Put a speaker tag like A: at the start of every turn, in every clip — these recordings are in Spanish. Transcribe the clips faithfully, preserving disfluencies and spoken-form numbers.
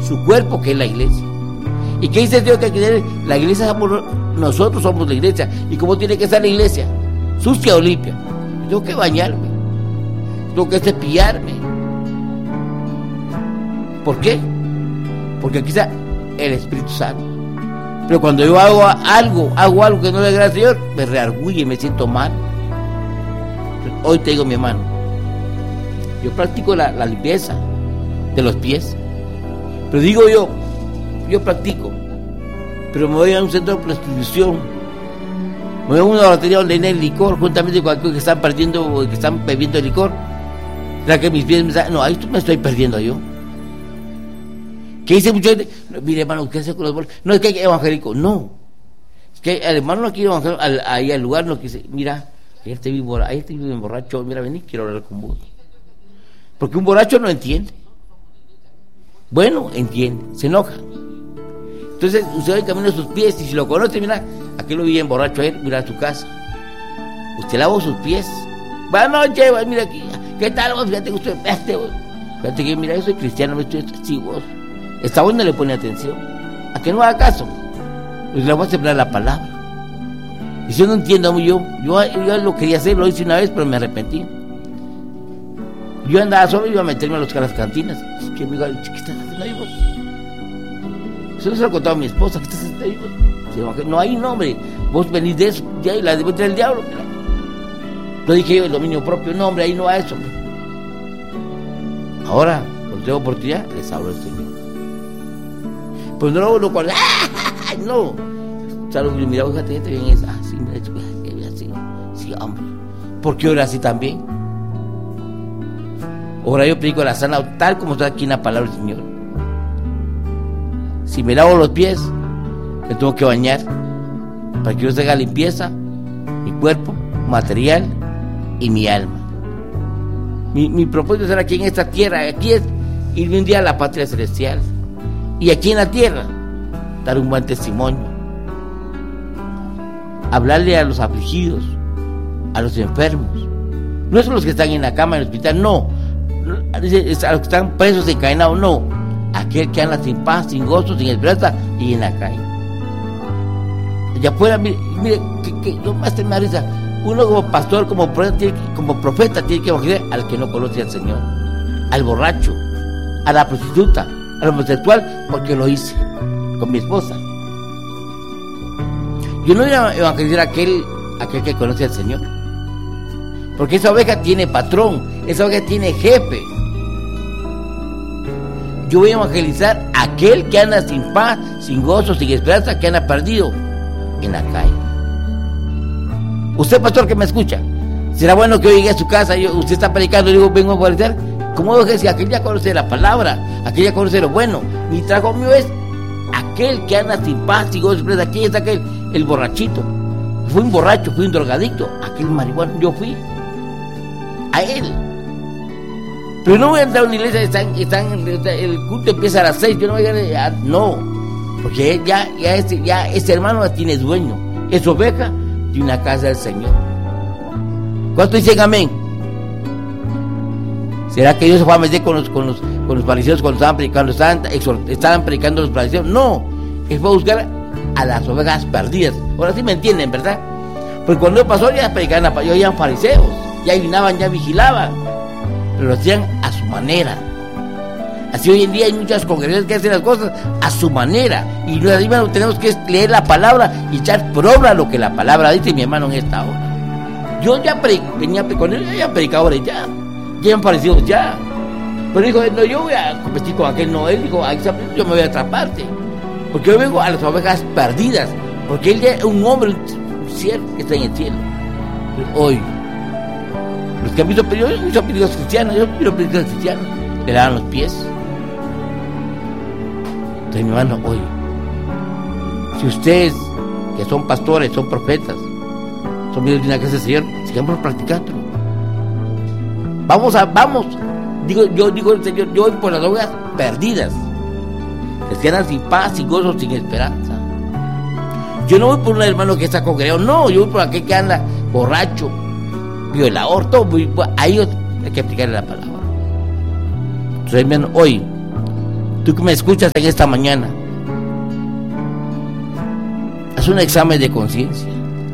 A: su cuerpo, que es la iglesia. ¿Y qué dice Dios? Que la iglesia somos nosotros, somos la iglesia. ¿Y cómo tiene que estar la iglesia? Sucia o limpia. Tengo que bañarme, tengo que cepillarme. ¿Por qué? Porque aquí está el Espíritu Santo. Pero cuando yo hago algo, hago algo que no le agrada al Señor, me reargulle, me siento mal. Hoy te digo, mi hermano, yo practico la, la limpieza de los pies. Pero digo yo, yo practico, pero me voy a un centro de prostitución, me voy a una batería donde hay licor, juntamente con aquellos que están perdiendo, que están bebiendo licor. ¿Será que mis pies me están? No, ahí me estoy perdiendo yo. ¿Qué dice mucha gente? Mire, hermano, ¿qué hace con los bolos? No, es que hay evangélico, no. Es que el hermano no quiere evangélico, al, ahí al lugar no quiere. Mira, ayer te vi borracho, ayer te vi borracho, mira, vení, quiero hablar con vos. Porque un borracho no entiende. Bueno, entiende, se enoja. Entonces, usted va en camino a sus pies, y si lo conoce, mira, aquí lo vi en borracho ayer, mira a su casa. Usted lavó sus pies. Buenas noches, mira aquí. ¿Qué tal vos? Fíjate que usted, fíjate vos. Fíjate que, mira, yo soy cristiano, me estoy así vos. Esta voz no le pone atención. ¿A que no haga caso? Pues le voy a sembrar la palabra. Y si yo no entiendo, yo, yo, yo lo quería hacer, lo hice una vez, pero me arrepentí. Yo andaba solo y iba a meterme a los caras cantinas. ¿Qué, amigo? ¿Qué estás haciendo ahí vos? Eso no se lo contaba a mi esposa. ¿Qué estás haciendo ahí vos? No hay nombre. Vos venís de eso, de ahí, la devuelta del diablo. Mira. Lo dije yo, el dominio propio. No, hombre, ahí no hay eso. Hombre. Ahora, cuando tengo oportunidad, les hablo del Señor. Pues no lo cual, ¡ah! No. Salud, mira, fíjate, te ven esa. Ah, sí, mira, así. Sí, hombre. ¿Por qué ora así también? Ahora yo predico la sana tal como está aquí en la palabra del Señor. Si me lavo los pies, me tengo que bañar para que yo haga limpieza, mi cuerpo, material y mi alma. Mi, mi propósito es estar aquí en esta tierra. Aquí es irme un día a la patria celestial. Y aquí en la tierra, dar un buen testimonio. Hablarle a los afligidos, a los enfermos. No son los que están en la cama en el hospital, no. A los que están presos, encadenados, no. Aquel que anda sin paz, sin gozo, sin esperanza y en la calle. Allá afuera, mire, mire que, que no más te me risa. Uno como pastor, como profeta, tiene que, como profeta, tiene que evangelizar al que no conoce al Señor, al borracho, a la prostituta, al homosexual, porque lo hice con mi esposa. Yo no voy a evangelizar a aquel, aquel que conoce al Señor, porque esa oveja tiene patrón, esa oveja tiene jefe. Yo voy a evangelizar a aquel que anda sin paz, sin gozo, sin esperanza, que anda perdido en la calle. Usted, pastor, que me escucha, será bueno que yo llegue a su casa, yo, usted está predicando y digo, vengo a evangelizar. ¿Cómo debo decir? Aquel ya conoce la palabra, aquel ya conoce lo bueno. Mi trabajo mío es aquel que anda sin paz, sin gozo, sin esperanza. Aquí está aquel, el borrachito. Fui un borracho, fui un drogadicto, aquel marihuana, yo fui a él. Pero no voy a entrar a una iglesia, están, están, el culto empieza a las seis, yo no voy a llegar a, no, porque ya, ya, ese, ya ese hermano ya tiene dueño, es oveja de una casa del Señor. ¿Cuántos dicen amén? ¿Será que Dios se fue a meter con los, con los, con los fariseos cuando estaban predicando, estaban, estaban predicando los fariseos? No, él fue a buscar a las ovejas perdidas. Ahora sí me entienden, ¿verdad? Porque cuando pasó ya predicaban, ya eran fariseos, ya adivinaban, ya vigilaban, pero lo hacían a su manera. Así hoy en día hay muchas congregaciones que hacen las cosas a su manera, y nosotros tenemos que leer la palabra y echar por obra lo que la palabra dice, mi hermano, en esta hora. Yo ya pre, venía con él, ya predicadores, ya, ya han parecido ya. Pero dijo, no, yo voy a competir con aquel, no, él dijo, yo me voy a atraparte, porque yo vengo a las ovejas perdidas, porque él ya es un hombre, un cielo que está en el cielo. Hoy, los que han visto periódicos, yo he visto periódicos cristianos, yo he visto periódicos cristianos, le daban los pies. Entonces, mi hermano, hoy, si ustedes, que son pastores, son profetas, son miembros de una casa del Señor, sigamos practicándolo. Vamos a, vamos, digo, yo digo el Señor, yo voy por las ovejas perdidas, les quedan sin paz, sin gozo, sin esperanza. Yo no voy por un hermano que está congregado, no, yo voy por aquel que anda borracho, violador, todo, ahí hay que aplicarle la palabra. Entonces, hermano, hoy Tú que me escuchas en esta mañana, haz un examen de conciencia.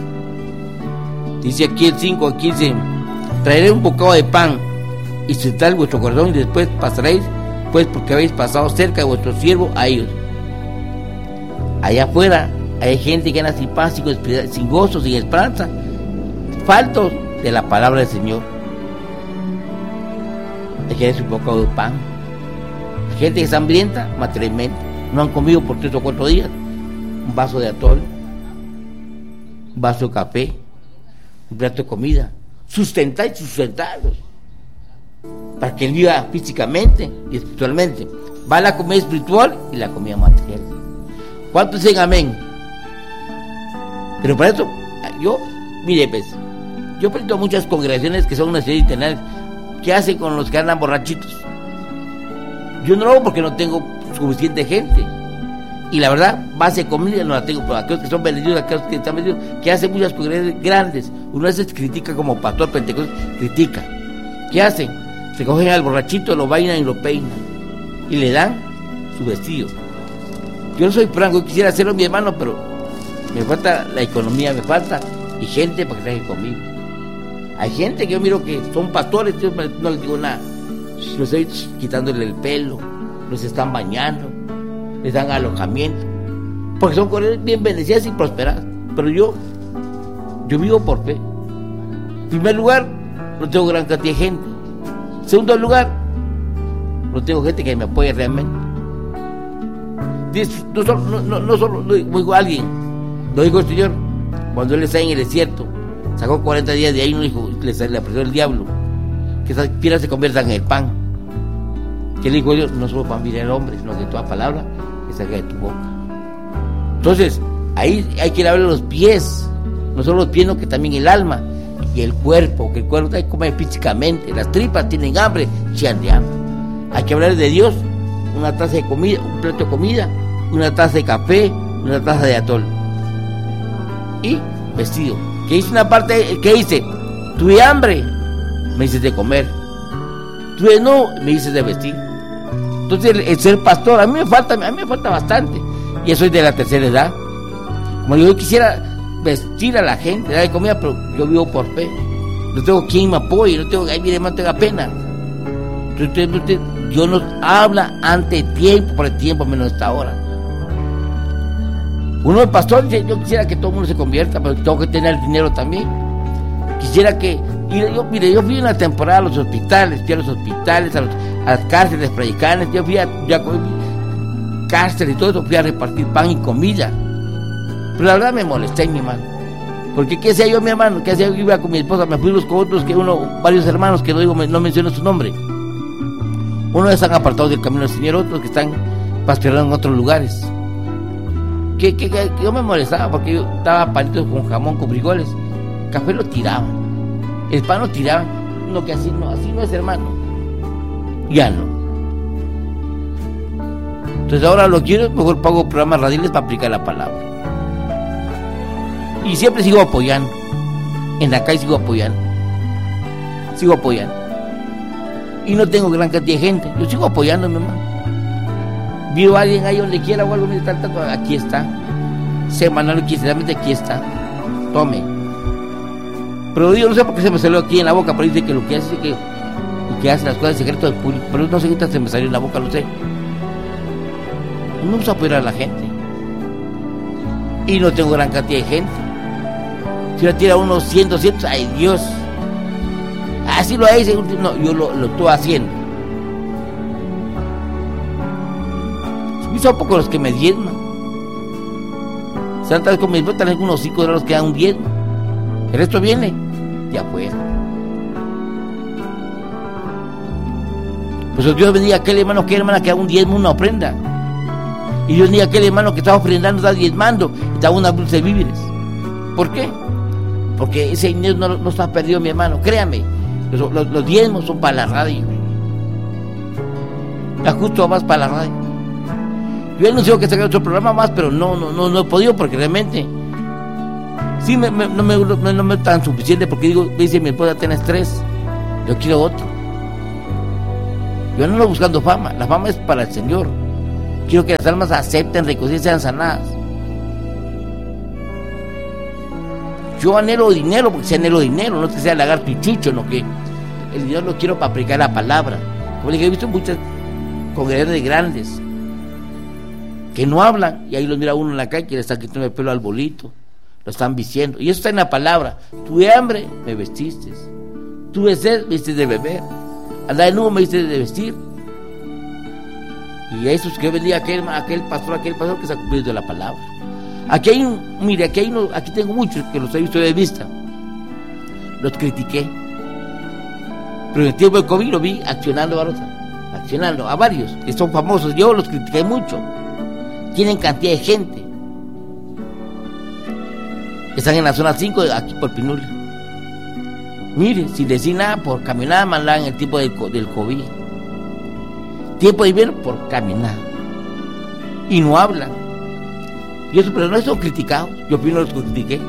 A: Dice aquí el cinco, aquí dice: traeré un bocado de pan y sentar vuestro corazón, y después pasaréis, pues porque habéis pasado cerca de vuestro siervo a ellos. Allá afuera hay gente que anda sin paz, sin gozo, sin esperanza, faltos de la palabra del Señor. Hay que darse un bocado de pan. Hay gente que está hambrienta materialmente, no han comido por tres o cuatro días. Un vaso de atole, un vaso de café, un plato de comida. Sustentar y sustentarlos para que él viva físicamente y espiritualmente. Va la comida espiritual y la comida material. ¿Cuántos dicen amén? Pero para eso, yo, mire, pues, yo presento a muchas congregaciones que son una serie de tenales. ¿Qué hacen con los que andan borrachitos? Yo no lo hago porque no tengo suficiente gente. Y la verdad, base de comida no la tengo, pero aquellos que son bendecidos, aquellos que están bendecidos, que hacen muchas congregaciones grandes. Uno a veces critica como pastor pentecostal, critica. ¿Qué hacen? Se cogen al borrachito, lo bailan y lo peinan. Y le dan su vestido. Yo no soy franco, yo quisiera hacerlo mi hermano, pero me falta la economía, me falta y gente para que trabaje conmigo. Hay gente que yo miro que son pastores, yo no les digo nada. Los estoy quitándole el pelo, los están bañando, les dan alojamiento, porque son congregaciones bien bendecidas y prosperadas. Pero yo, yo vivo por fe. En primer lugar, no tengo gran cantidad de gente. En segundo lugar, no tengo gente que me apoye realmente. No solo, no, no, no solo lo dijo alguien, lo dijo el Señor cuando él está en el desierto, sacó cuarenta días de ahí, no dijo, le, le apresó el diablo, que esas piedras se conviertan en el pan. Que le dijo Dios: no solo pan vive el hombre, sino que toda palabra que salga de tu boca. Entonces, ahí hay que lavarle los pies, no solo los pies, sino que también el alma y el cuerpo, que el cuerpo hay que comer físicamente, las tripas tienen hambre, chillan de hambre. Hay que hablar de Dios, una taza de comida, un plato de comida, una taza de café, una taza de atol y vestido. Que dice una parte, que dice: tuve hambre, me dices de comer, tuve no, me dices de vestir. Entonces el, el ser pastor, a mí me falta, a mí me falta bastante, y soy de la tercera edad. Como yo quisiera vestir a la gente, darle comida, pero yo vivo por fe. No tengo quien me apoye, no tengo, ay, mire, no tenga pena. Entonces, usted, Dios nos habla ante tiempo, por el tiempo menos esta hora. Uno de pastor dice: yo quisiera que todo el mundo se convierta, pero tengo que tener dinero también. Quisiera que, y yo, mire, yo fui en la temporada a los hospitales, fui a los hospitales, a, los, a las cárceles predicanes, yo fui a, ya, cárceles y todo eso, fui a repartir pan y comida. Pero la verdad me molesté, mi hermano. Porque qué hacía yo, mi hermano, qué hacía yo, iba con mi esposa, me fuimos con otros, que uno, varios hermanos, que no digo, no menciono su nombre. Unos están apartados del camino del Señor, otros que están pastoreando en otros lugares. Que, que, que yo me molestaba porque yo daba palitos con jamón, con frijoles, café lo tiraban, el pan lo tiraban. No, que así no, así no es, hermano. Ya no. Entonces ahora lo quiero, mejor pago programas radiales para aplicar la palabra. Y siempre sigo apoyando. En la calle sigo apoyando. Sigo apoyando. Y no tengo gran cantidad de gente. Yo sigo apoyando, mi hermano. Vio a alguien ahí donde quiera o algo, mire, tal, tal, aquí está. Semanal, quincenalmente, aquí está. Tome. Pero yo no sé por qué se me salió aquí en la boca, pero dice que lo que hace es que, que hace las cosas en secreto del público. Pero no sé qué se me salió en la boca, lo sé. No vamos a apoyar a la gente. Y no tengo gran cantidad de gente. Si la tira unos cien, doscientos, ay Dios. Así lo hace. No, yo lo, lo estoy haciendo. Son pocos los que me diezman. Santas con mis botas, unos cinco de los que dan un diezmo. El resto viene de afuera. Pues Dios bendiga a aquel hermano, que hermana que da un diezmo, una ofrenda. Y Dios bendiga a aquel hermano que está ofrendando, está diezmando, y da una dulce de víveres. ¿Por qué? Porque ese dinero no, no está perdido, mi hermano. Créame, los, los, los diezmos son para la radio. Ya justo vas para la radio. Yo anuncio que saque otro programa más, pero no, no, no, no he podido porque realmente sí me, me, no, me, no, no me es tan suficiente, porque digo, dice mi esposa, tienes tres, yo quiero otro. Yo no ando buscando fama, la fama es para el Señor. Quiero que las almas acepten, reconocen, sean sanadas. Yo anhelo dinero porque sea anhelo dinero, no que sea lagarto y chucho, no, que el dinero lo quiero para aplicar la palabra. Como les he visto muchas congregaciones grandes que no hablan, y ahí los mira uno en la calle que le está quitando el pelo al bolito, lo están vistiendo, y eso está en la palabra. Tuve hambre, me vestiste; tuve sed, me diste de beber; andaba desnudo, me diste de vestir. Y a esos que vendía aquel, aquel pastor, aquel pastor que se ha cumplido la palabra. Aquí hay un, mire, aquí hay uno, aquí tengo muchos que los he visto de vista, los critiqué, pero en el tiempo de COVID lo vi accionando, Barosa, accionando a varios que son famosos. Yo los critiqué mucho, tienen cantidad de gente, están en la zona cinco aquí por Pinula. Mire, sin decir nada, por caminar mandar en el tiempo del, del COVID, tiempo de invierno, por caminar, y no hablan. Y eso, pero no son criticados. Yo opino los critiqué.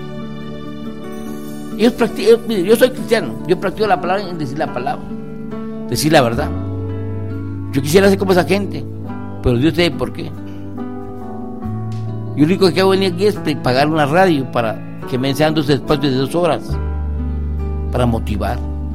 A: Ellos practican, mire, yo soy cristiano, yo practico la palabra en decir la palabra, decir la verdad. Yo quisiera ser como esa gente, pero Dios sabe por qué. Yo lo único que hago venir aquí es pagar una radio para que me enseñen dos espacios de dos horas para motivar.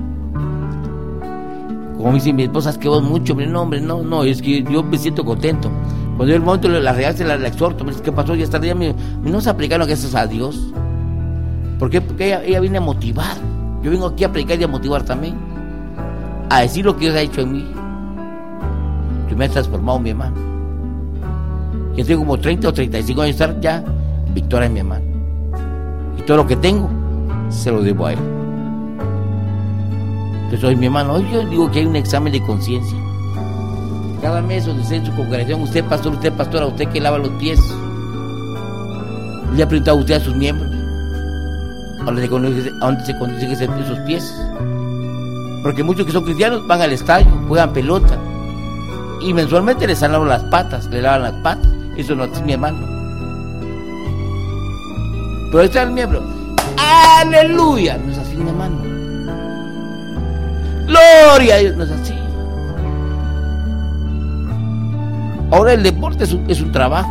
A: Como dice mi esposa, es que vos mucho, hombre, no, hombre, no, no, es que yo me siento contento. Cuando yo el momento la real se la, la exhorto, me dice, ¿qué pasó? Ya está, ya me, no se aplicaron gracias a Dios. ¿Por qué? Porque ella, ella viene a motivar. Yo vengo aquí a predicar y a motivar también, a decir lo que Dios ha hecho en mí. Yo me he transformado, mi hermano. Yo tengo como treinta o treinta y cinco años de estar ya victoria en mi hermano. Y todo lo que tengo, se lo debo a él. Entonces, hoy, mi hermano, hoy yo digo que hay un examen de conciencia. Cada mes donde esté en su congregación, usted pastor, usted pastora, usted que lava los pies, le ha preguntado a usted a sus miembros a dónde se conduce, a dónde se conducen esos pies. Porque muchos que son cristianos van al estadio, juegan pelota y mensualmente les lavan las patas, le lavan las patas. Eso no es mi hermano. Pero ahí está el miembro, aleluya, no es así, mi hermano. Gloria a Dios, no es así. Ahora el deporte es un, es un trabajo.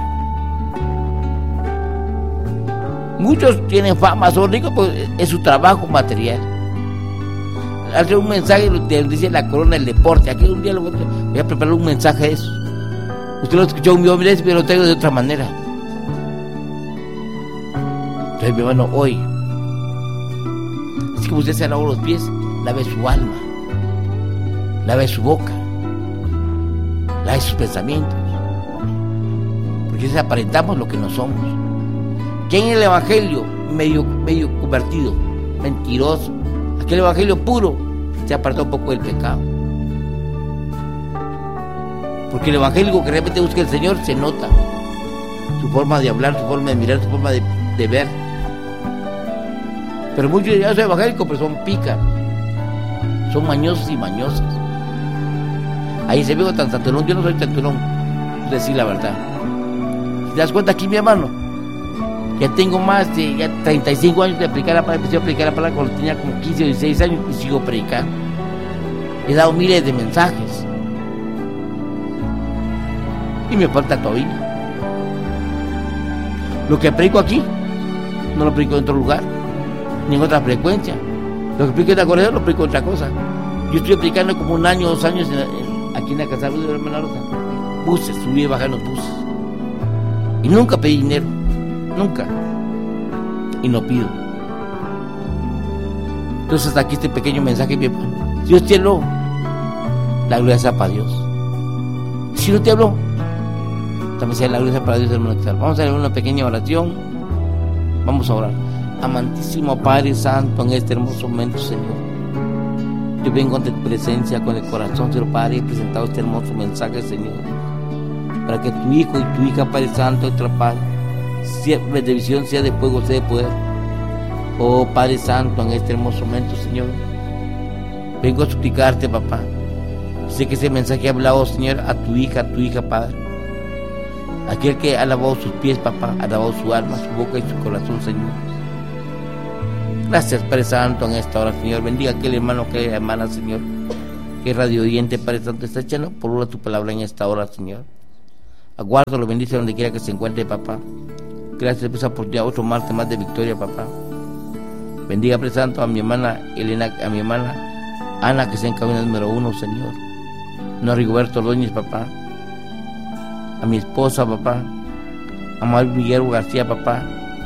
A: Muchos tienen fama, son ricos, pues es su trabajo material. Hace un mensaje, dice la corona del deporte. Aquí un día lo voy a preparar un mensaje de eso. Usted lo escuchó en mi hombre, pero lo traigo de otra manera. Entonces, mi hermano, hoy, así como usted se lavó los pies, lave su alma, lave su boca, lave sus pensamientos. Porque si aparentamos lo que no somos. Que en el evangelio medio, medio convertido, mentiroso, aquel evangelio puro, se apartó un poco del pecado. Porque el evangélico que realmente busca el Señor se nota su forma de hablar, su forma de mirar, su forma de, de ver. Pero muchos ya son evangélicos, pero son picas, son mañosos y mañosas. Ahí se veo tan santurón. Yo no soy santurón, decir la verdad. ¿Te das cuenta aquí, mi hermano? Ya tengo más de ya treinta y cinco años de aplicar la palabra. Empecé a aplicar la palabra cuando tenía como quince o dieciséis años y sigo predicando. He dado miles de mensajes y me falta todavía. Lo que predico aquí no lo predico en otro lugar ni en otra frecuencia. Lo que predico en la corredor lo predico en otra cosa. Yo estoy predicando como un año, dos años en, en, aquí en la casa de la hermana Rosa. Buses, subí y bajé los buses y nunca pedí dinero, nunca, y no pido. Entonces hasta aquí este pequeño mensaje, mi hermano. Dios te habló, la gloria sea para Dios. Si no te habló, también sea la gloria sea para Dios, hermano. Vamos a hacer una pequeña oración. Vamos a orar. Amantísimo Padre Santo, en este hermoso momento, Señor, yo vengo ante tu presencia con el corazón, Señor Padre, y he presentado este hermoso mensaje, Señor, para que tu Hijo y tu hija, Padre Santo, nuestra Padre, sea de visión, sea de fuego, sea de poder. Oh Padre Santo, en este hermoso momento, Señor, vengo a suplicarte, papá. Sé que ese mensaje ha hablado, Señor, a tu hija, a tu hija, Padre. Aquel que ha lavado sus pies, papá, ha lavado su alma, su boca y su corazón, Señor. Gracias, Padre Santo, en esta hora, Señor. Bendiga a aquel hermano, a aquella hermana, Señor, que radio oyente, Padre Santo, está echando por obra tu palabra en esta hora, Señor. Aguardo, lo bendice donde quiera que se encuentre, papá. Gracias por esa oportunidad, otro martes más de victoria, papá. Bendiga, Padre Santo, a mi hermana Elena, a mi hermana Ana, que está en camino número uno, Señor. No a Rigoberto Ordóñez, papá. A mi esposa, papá. A Manuel Miguel García, papá.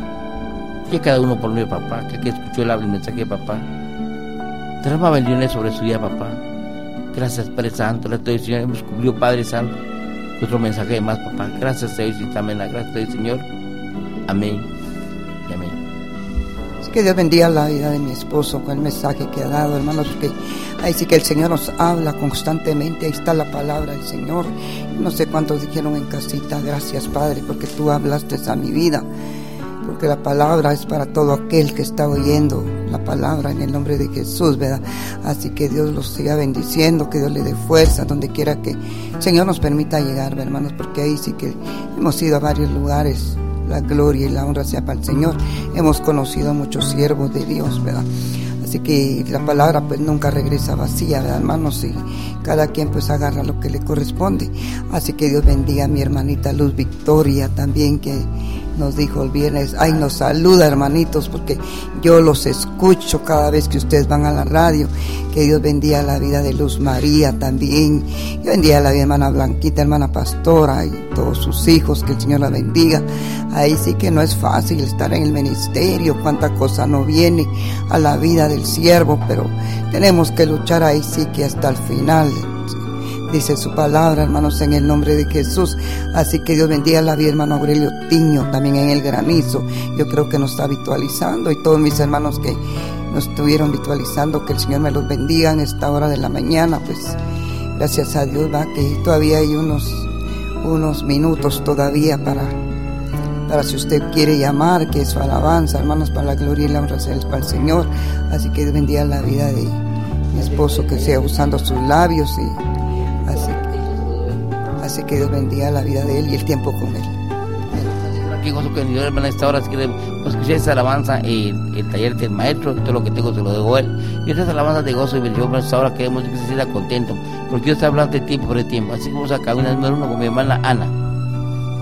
A: Y a cada uno por mí, papá, que aquí escuchó el, el mensaje, papá. Derrama bendiciones sobre su vida, papá. Gracias, Padre Santo. Le estoy, Señor, hemos cumplido, Padre Santo, otro mensaje de más, papá. Gracias a Dios y también la gracia de Dios, Señor. Amén y amén.
B: Así que Dios bendiga la vida de mi esposo con el mensaje que ha dado, hermanos, porque ahí sí que el Señor nos habla constantemente. Ahí está la palabra del Señor. No sé cuántos dijeron en casita: gracias, Padre, porque tú hablaste a mi vida. Porque la palabra es para todo aquel que está oyendo la palabra en el nombre de Jesús, ¿verdad? Así que Dios los siga bendiciendo, que Dios le dé fuerza donde quiera que el Señor nos permita llegar, ¿verdad, hermanos? Porque ahí sí que hemos ido a varios lugares. La gloria y la honra sea para el Señor. Hemos conocido a muchos siervos de Dios, ¿verdad? Así que la palabra pues nunca regresa vacía, ¿verdad, hermanos? Y cada quien pues agarra lo que le corresponde. Así que Dios bendiga a mi hermanita Luz Victoria también, que nos dijo el viernes, ay, nos saluda, hermanitos, porque yo los escucho cada vez que ustedes van a la radio. Que Dios bendiga la vida de Luz María también. Que bendiga la vida de hermana Blanquita, hermana Pastora y todos sus hijos, que el Señor la bendiga. Ahí sí que no es fácil estar en el ministerio, cuánta cosa no viene a la vida del siervo, pero tenemos que luchar ahí sí que hasta el final. Dice su palabra, hermanos, en el nombre de Jesús. Así que Dios bendiga la vida, hermano Aurelio Tiño, también en el granizo. Yo creo que nos está virtualizando, y todos mis hermanos que nos estuvieron virtualizando, que el Señor me los bendiga en esta hora de la mañana. Pues gracias a Dios, va, que todavía hay unos, unos minutos todavía para, para si usted quiere llamar, que es su alabanza, hermanos, para la gloria y la honra sea para el Señor. Así que Dios bendiga la vida de mi esposo, que sea usando sus labios, y Así que, así que Dios bendiga la vida de él y el tiempo con él.
A: Qué gozo que Dios, hermana, a esta hora, si quiere escuchar esa alabanza, el, el taller del maestro, todo lo que tengo se lo dejo a él. Y estas alabanzas de gozo y bendición, a esta hora queremos que se sienta contento, porque Dios está hablando de tiempo por el tiempo. Así como vamos a caminar número uno con mi hermana Ana.